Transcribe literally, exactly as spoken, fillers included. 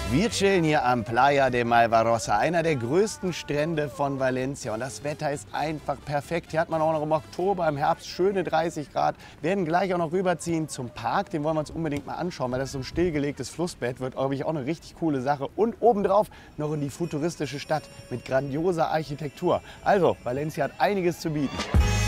Wir chillen hier am Playa de Malvarosa, einer der größten Strände von Valencia. Und das Wetter ist einfach perfekt. Hier hat man auch noch im Oktober, im Herbst schöne dreißig Grad. Wir werden gleich auch noch rüberziehen zum Park. Den wollen wir uns unbedingt mal anschauen, weil das so ein stillgelegtes Flussbett wird, glaube ich, auch eine richtig coole Sache. Und obendrauf noch in die futuristische Stadt mit grandioser Architektur. Also, Valencia hat einiges zu bieten.